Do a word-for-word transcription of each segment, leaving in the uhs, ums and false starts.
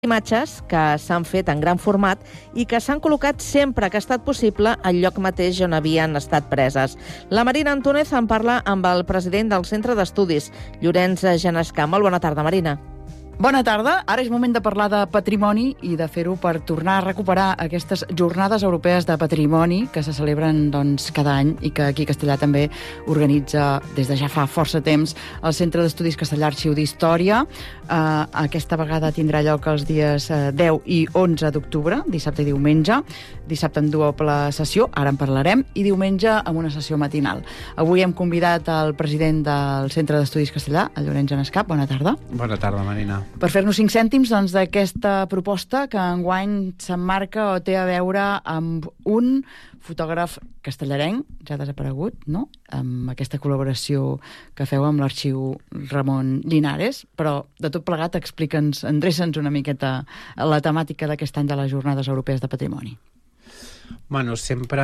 imatges que s'han fet en gran format i que s'han col·locat sempre que ha estat possible al lloc mateix on havien estat preses. La Marina Antúnez en parla amb el president del Centre d'Estudis, Llorenç Genescà. Molt bona tarda, Marina. Bona tarda. Ara és moment de parlar de patrimoni i de fer-ho per tornar a recuperar aquestes jornades europees de patrimoni que se celebren doncs, cada any i que aquí a Castellà també organitza des de ja fa força temps el Centre d'Estudis Castellà Arxiu d'Història. Uh, aquesta vegada tindrà lloc els dies uh, deu i onze d'octubre, dissabte i diumenge. Dissabte en doble sessió, ara en parlarem, i diumenge amb una sessió matinal. Avui hem convidat el president del Centre d'Estudis Castellà, el Llorenç Genescà. Bona tarda. Bona tarda, Marina. Per fer-nos cinc cèntims doncs, d'aquesta proposta que enguany s'emmarca o té a veure amb un fotògraf castellarenc, ja desaparegut, no?, amb aquesta col·laboració que feu amb l'arxiu Ramon Llinares, però de tot plegat explica'ns, endreça'ns una miqueta la temàtica d'aquest any de les Jornades Europees de Patrimoni. Bueno, sempre...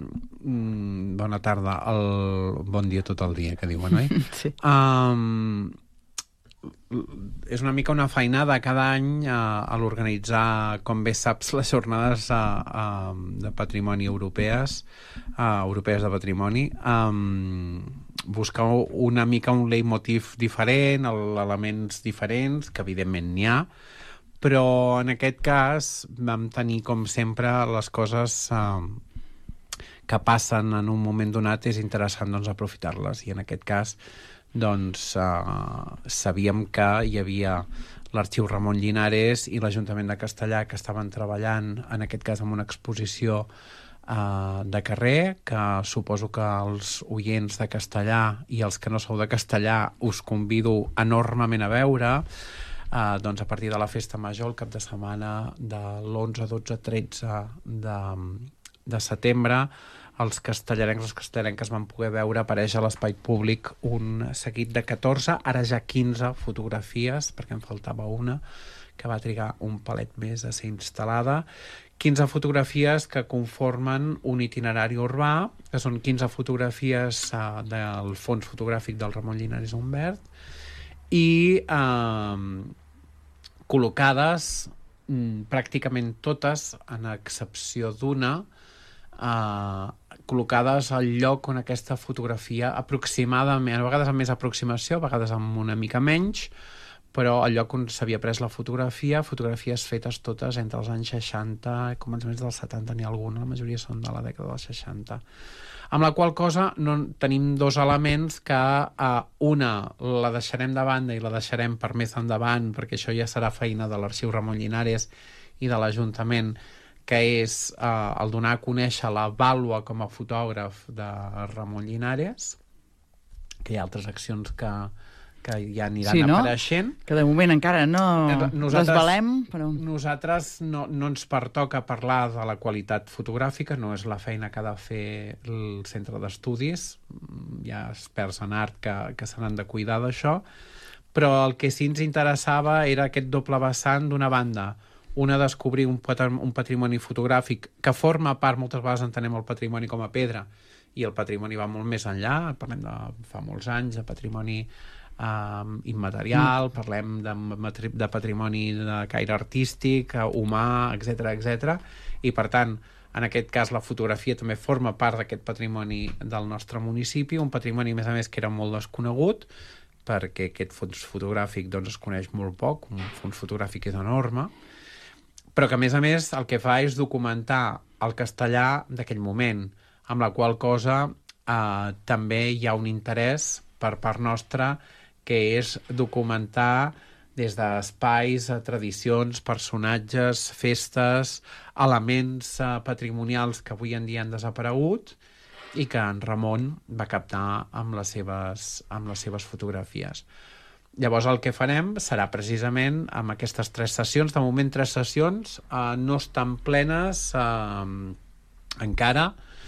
Mm, bona tarda, el... bon dia tot el dia, que diuen, oi? Sí. Um, és una mica una feinada cada any a, a l'organitzar, com bé saps, les jornades a, a, de patrimoni europees, a, europees de patrimoni, um, buscar una mica un leitmotiv diferent, elements diferents, que evidentment n'hi ha, però en aquest cas vam tenir, com sempre, les coses uh, que passen en un moment donat, és interessant doncs, aprofitar-les, i en aquest cas doncs uh, sabíem que hi havia l'arxiu Ramon Llinares i l'Ajuntament de Castellà que estaven treballant, en aquest cas, amb una exposició uh, de carrer, que suposo que els oients de Castellà i els que no sou de Castellà us convido enormement a veure. Uh, doncs a partir de la Festa Major, el cap de setmana de l'onze, dotze, tretze de, de setembre, els castellarencs, les castellarenques van poder veure aparèixer a l'espai públic un seguit de catorze, ara ja quinze fotografies, perquè en faltava una, que va trigar un palet més a ser instal·lada. quinze fotografies que conformen un itinerari urbà, que són quinze fotografies uh, del fons fotogràfic del Ramon Llinares Humbert, i uh, col·locades mm, pràcticament totes, en excepció d'una, Uh, col·locades al lloc on aquesta fotografia aproximadament, a vegades amb més aproximació, a vegades amb una mica menys, però al lloc on s'havia pres la fotografia, fotografies fetes totes entre els anys seixanta i començaments dels setanta, n'hi ha alguna, la majoria són de la dècada dels seixanta. Amb la qual cosa no, tenim dos elements que uh, una la deixarem de banda i la deixarem per més endavant, perquè això ja serà feina de l'Arxiu Ramon Llinares i de l'Ajuntament, que és eh, el donar a conèixer la vàlua com a fotògraf de Ramon Llinares, que hi ha altres accions que, que ja aniran sí, no? apareixent. Que de moment encara no nosaltres, les valem, però... Nosaltres no, no ens pertoca parlar de la qualitat fotogràfica, no és la feina que ha de fer el Centre d'Estudis, hi ha experts en art que, que se n'han de cuidar d'això, però el que sí ens interessava era aquest doble vessant, d'una banda, una, descobrir un, un patrimoni fotogràfic que forma part, moltes vegades entenem el patrimoni com a pedra, i el patrimoni va molt més enllà, parlem de fa molts anys, de patrimoni eh, immaterial, mm. parlem de, de patrimoni de caire artístic, humà, etcètera, etcètera, i per tant, en aquest cas la fotografia també forma part d'aquest patrimoni del nostre municipi, un patrimoni, a més a més, que era molt desconegut, perquè aquest fons fotogràfic doncs, es coneix molt poc, un fons fotogràfic és enorme, però que, a més a més, el que fa és documentar el castellà d'aquell moment, amb la qual cosa eh, també hi ha un interès per part nostra, que és documentar des d'espais, tradicions, personatges, festes, elements eh, patrimonials que avui en dia han desaparegut i que en Ramon va captar amb les seves, amb les seves fotografies. Llavors el que farem serà precisament amb aquestes tres sessions, de moment tres sessions, eh, no estan plenes eh, encara,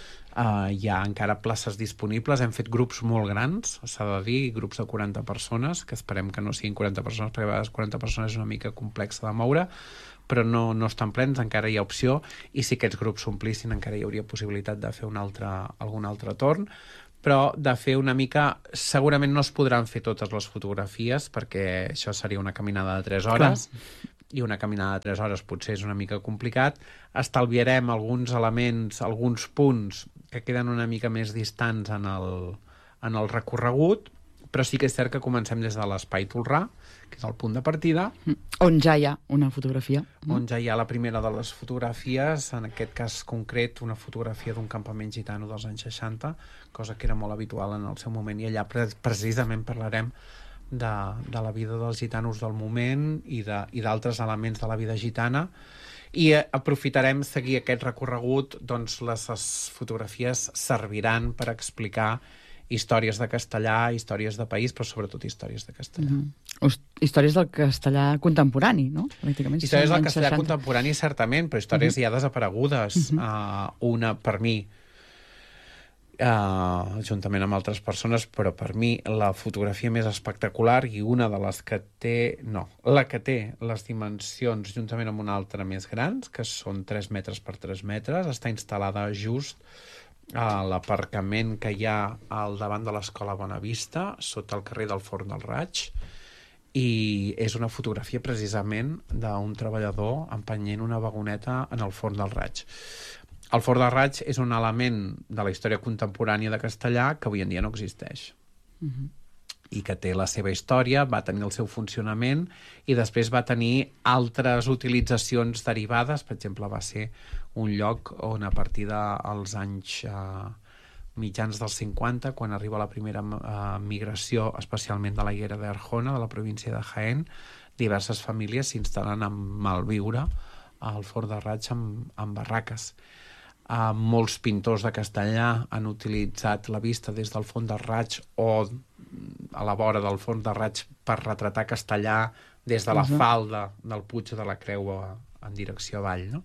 eh, hi ha encara places disponibles, hem fet grups molt grans, s'ha de dir, grups de quaranta persones, que esperem que no siguin quaranta persones, perquè a vegades quaranta persones és una mica complexa de moure, però no, no estan plens, encara hi ha opció, i si aquests grups s'omplissin encara hi hauria possibilitat de fer un altre, algun altre torn, però de fer una mica... Segurament no es podran fer totes les fotografies, perquè això seria una caminada de tres hores, clar, i una caminada de tres hores potser és una mica complicat. Estalviarem alguns elements, alguns punts que queden una mica més distants en el, en el recorregut, però sí que és cert que comencem des de l'Espai Tolrà, que és el punt de partida. On ja hi ha una fotografia. On ja hi ha la primera de les fotografies, en aquest cas concret una fotografia d'un campament gitano dels anys seixanta, cosa que era molt habitual en el seu moment, i allà pre precisament parlarem de, de la vida dels gitanos del moment i d'altres elements de la vida gitana, i aprofitarem seguir aquest recorregut, doncs les, les fotografies serviran per explicar històries de castellà, històries de país, però sobretot històries de castellà. Mm-hmm. Històries del castellà contemporani, no? Pràcticament. Històries del castellà contemporani, certament, però històries mm-hmm. ja desaparegudes. Mm-hmm. uh, una, per mi, uh, juntament amb altres persones, però per mi la fotografia més espectacular i una de les que té... No, la que té les dimensions juntament amb una altra més grans, que són tres metres per tres metres, està instal·lada just a l'aparcament que hi ha al davant de l'Escola Bonavista, sota el carrer del Forn del Raig, i és una fotografia precisament d'un treballador empenyent una vagoneta en el Forn del Raig. El Forn del Raig és un element de la història contemporània de castellà que avui en dia no existeix. Uh-huh. I que té la seva història, va tenir el seu funcionament i després va tenir altres utilitzacions derivades. Per exemple, va ser un lloc on a partir dels anys eh, mitjans dels cinquanta, quan arriba la primera eh, migració, especialment de la Higuera d'Arjona, de la província de Jaén, diverses famílies s'instal·len a malviure al Forn de Raig amb, amb barraques. Uh, molts pintors de castellà han utilitzat la vista des del Forn del Raig o a la vora del Forn del Raig per retratar castellà des de la uh-huh. falda del Puig de la Creu en direcció avall, no?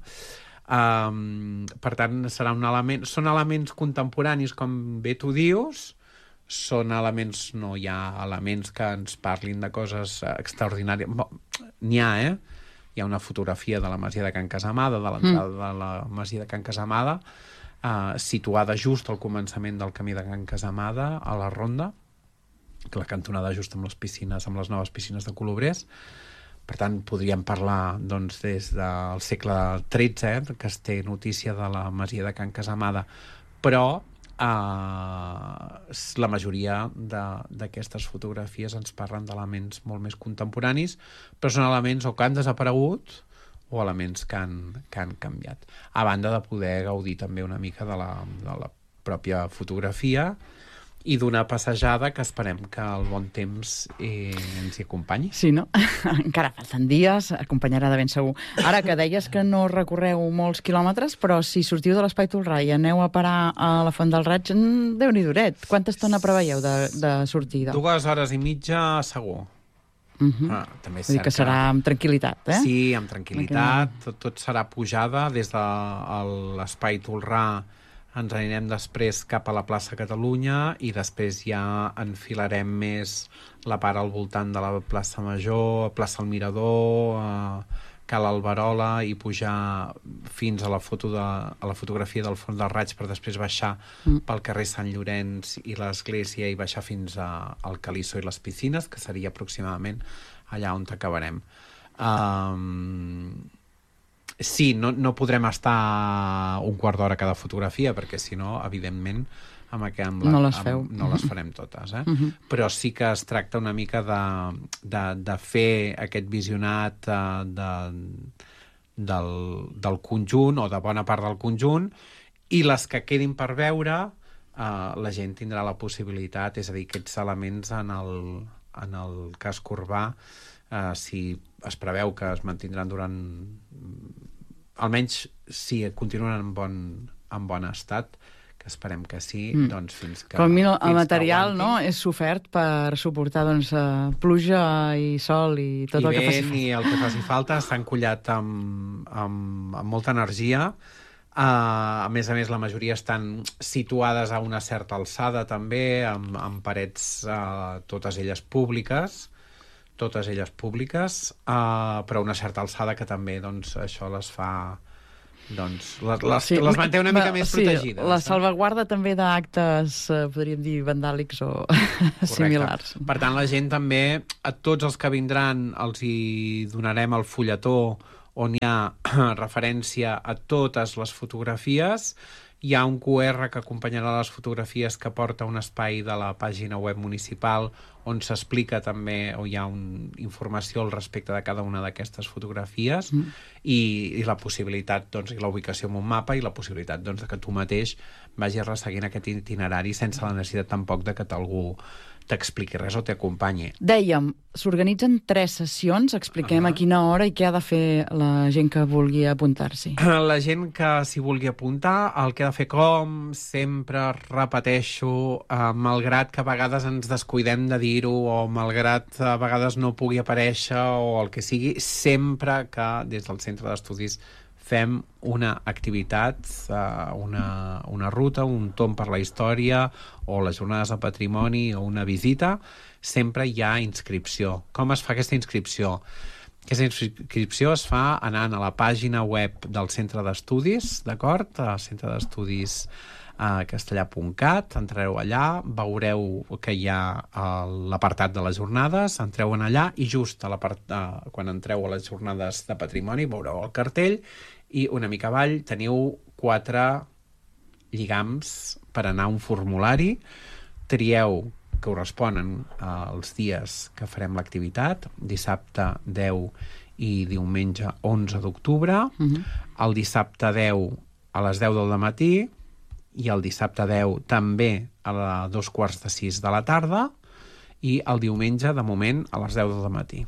Um, per tant, serà un element... Són elements contemporanis, com bé tu dius, són elements... No hi ha elements que ens parlin de coses extraordinàries. N'hi ha, eh? Hi ha una fotografia de la masia de Can Casamada, de l'entrada mm. de la masia de Can Casamada, eh, situada just al començament del camí de Can Casamada, a la Ronda, que la cantonada just amb les piscines, amb les noves piscines de Colobrers. Per tant, podríem parlar doncs, des del segle tretze, eh, que es té notícia de la masia de Can Casamada, però Uh, la majoria d'aquestes fotografies ens parlen d'elements molt més contemporanis, però són elements o que han desaparegut o elements que han, que han canviat. A banda de poder gaudir també una mica de la, de la pròpia fotografia i d'una passejada que esperem que el bon temps eh, ens hi acompanyi. Sí, no? Encara falten dies, acompanyarà de ben segur. Ara que deies que no recorreu molts quilòmetres, però si sortiu de l'Espai Tolrà i aneu a parar a la Font del Raig, déu-n'hi duret. Quanta estona preveieu de, de sortida? Dues hores i mitja, segur. Uh-huh. Ah, també és Vull dir que serà amb tranquil·litat, eh? Sí, amb tranquil·litat. Tot, tot serà pujada des de l'Espai Tolrà. Ens anirem després cap a la plaça Catalunya i després ja enfilarem més la part al voltant de la plaça Major, plaça El Mirador, eh, Cal Alberola i pujar fins a la, foto de, a la fotografia del Forn del Raig per després baixar mm. pel carrer Sant Llorenç i l'església i baixar fins a, al Calisso i les piscines, que seria aproximadament allà on acabarem. Um, Sí, no, no podrem estar un quart d'hora cada fotografia, perquè si no, evidentment, amb, amb la, no, les feu. Amb, no les farem totes. Eh? Uh-huh. Però sí que es tracta una mica de, de, de fer aquest visionat uh, de, del, del conjunt, o de bona part del conjunt, i les que quedin per veure, uh, la gent tindrà la possibilitat, és a dir, aquests elements en el, en el casc urbà, uh, si es preveu que es mantindran durant... almenys si continuen en bon, en bon estat, que esperem que sí, mm. doncs fins que... Com el, el material no, és sofert per suportar doncs, uh, pluja i sol i tot I el que faci falta. I el que faci falta està encollat amb, amb, amb molta energia. Uh, a més a més, la majoria estan situades a una certa alçada també, amb, amb parets uh, totes elles públiques, totes elles públiques, uh, però a una certa alçada que també doncs, això les fa doncs les, les, sí, les manté una mica més sí, protegides. La salvaguarda també d'actes, eh, podríem dir, vandàlics o similars. Per tant, la gent també, a tots els que vindran, els hi donarem el fulletó on hi ha referència a totes les fotografies. Hi ha un cu erre que acompanyarà les fotografies que porta un espai de la pàgina web municipal on s'explica també, o hi ha una informació al respecte de cada una d'aquestes fotografies mm. i, i la possibilitat, doncs, i la ubicació en un mapa i la possibilitat, doncs, de que tu mateix vagis resseguint aquest itinerari sense la necessitat tampoc de que algú t'expliqui res o t'acompanyi. Dèiem, s'organitzen tres sessions, expliquem uh -huh. a quina hora i què ha de fer la gent que vulgui apuntar-s'hi. La gent que s'hi vulgui apuntar, el que ha de fer, com sempre repeteixo, eh, malgrat que a vegades ens descuidem de dir-ho o malgrat a vegades no pugui aparèixer o el que sigui, sempre que des del centre d'estudis fem una activitat, una, una ruta, un tomb per la història o les jornades de patrimoni o una visita, sempre hi ha inscripció. Com es fa aquesta inscripció? Aquesta inscripció es fa anant a la pàgina web del centre d'estudis, d'acord? Al centre d'estudis a castellà punt cat, entreu allà, veureu que hi ha l'apartat de les jornades, entreu en allà i just a uh, quan entreu a les jornades de patrimoni veureu el cartell i una mica avall teniu quatre lligams per anar a un formulari, trieu que corresponen als dies que farem l'activitat, dissabte deu i diumenge onze d'octubre, uh-huh. el dissabte deu a les deu del matí i el dissabte deu també a les dos quarts de sis de la tarda i el diumenge, de moment, a les deu del matí.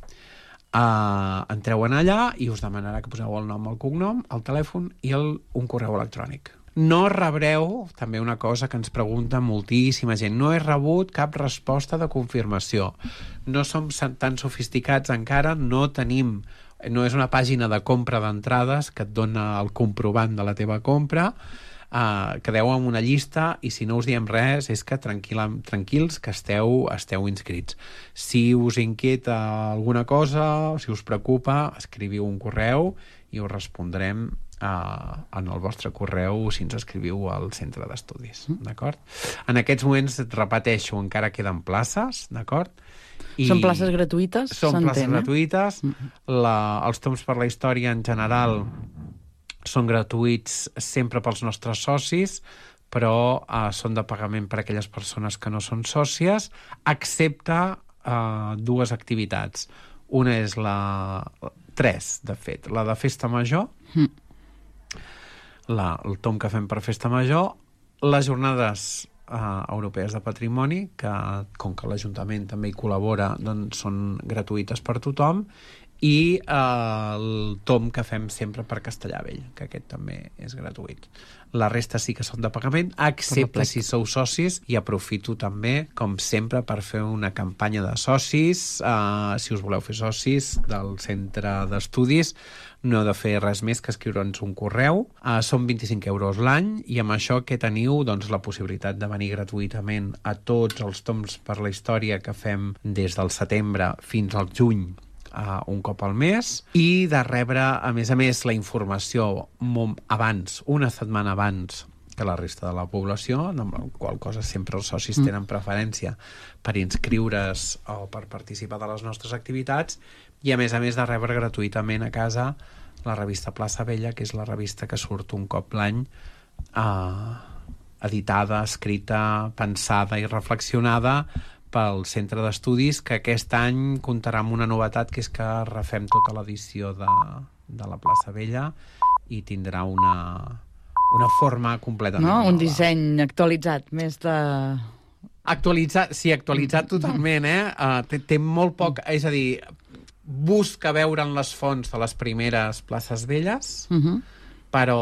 Uh, entreu en allà i us demanarà que poseu el nom, el cognom, el telèfon i el, un correu electrònic. No rebreu, també una cosa que ens pregunta moltíssima gent, no he rebut cap resposta de confirmació. No som tan sofisticats encara, no tenim, no és una pàgina de compra d'entrades que et dona el comprovant de la teva compra. Uh, quedeu amb una llista i si no us diem res és que tranquil·la, tranquils que esteu, esteu inscrits. Si us inquieta alguna cosa, si us preocupa, escriviu un correu i us respondrem uh, en el vostre correu si ens escriviu al centre d'estudis, d'acord? En aquests moments, repeteixo, encara queden places, d'acord? I són places gratuïtes? Són places gratuïtes. La, els tombs per la història en general són gratuïts sempre pels nostres socis, però uh, són de pagament per a aquelles persones que no són sòcies, excepte uh, dues activitats. Una és la... Tres, de fet. La de Festa Major, mm. la, el tomb que fem per Festa Major, les jornades uh, europees de patrimoni, que com que l'Ajuntament també hi col·labora, doncs són gratuïtes per tothom, i eh, el tomb que fem sempre per Castellar-Vell, que aquest també és gratuït. La resta sí que són de pagament, excepte si sou socis, i aprofito també, com sempre, per fer una campanya de socis. Eh, si us voleu fer socis del centre d'estudis, no heu de fer res més que escriure'ns un correu. Eh, són vint-i-cinc euros l'any, i amb això que teniu doncs, la possibilitat de venir gratuïtament a tots els tombs per la història que fem des del setembre fins al juny, Uh, un cop al mes, i de rebre, a més a més, la informació abans, una setmana abans que la resta de la població, amb la qual cosa sempre els socis mm. tenen preferència per inscriure's o per participar de les nostres activitats, i a més a més de rebre gratuïtament a casa la revista Plaça Vella, que és la revista que surt un cop l'any, uh, editada, escrita, pensada i reflexionada pel centre d'estudis, que aquest any comptarà amb una novetat, que és que refem tota l'edició de, de la Plaça Vella i tindrà una, una forma completament no, nova. Un disseny actualitzat, més de... Actualitzat, sí, actualitzat totalment, eh? Uh, té, té molt poc... És a dir, busca veure en les fonts de les primeres places velles, uh-huh. però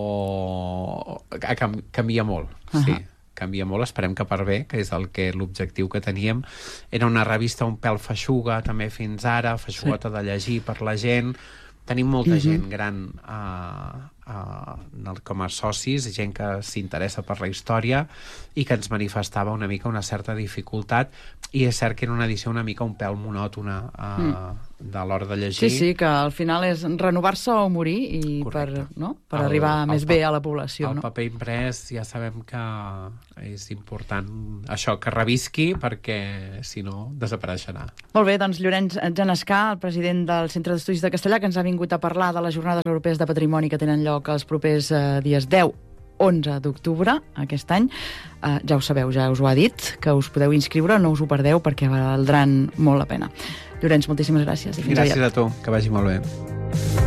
Cam, canvia molt, uh-huh. sí. canvia molt, esperem que per bé, que és el que l'objectiu que teníem. Era una revista un pèl feixuga, també fins ara, feixugota sí. de llegir per la gent. Tenim molta mm-hmm. gent gran a, uh, com a socis, gent que s'interessa per la història i que ens manifestava una mica una certa dificultat, i és cert que era una edició una mica un pèl monòtona uh, mm. de l'hora de llegir. Sí, sí, que al final és renovar-se o morir i Correcte. per, no? per el, arribar el, més el, bé a la població. El no? paper imprès ja sabem que és important això, que revisqui, perquè si no desapareixerà. Molt bé, doncs Llorenç Genescà, el president del Centre d'Estudis de Castellà, que ens ha vingut a parlar de les Jornades Europees de Patrimoni que tenen lloc els propers eh, dies deu onze d'octubre aquest any. Uh, ja ho sabeu, ja us ho ha dit, que us podeu inscriure, no us ho perdeu perquè valdran molt la pena. Llorenç, moltíssimes gràcies. I fins Gràcies aviat. a tu, que vagi molt bé.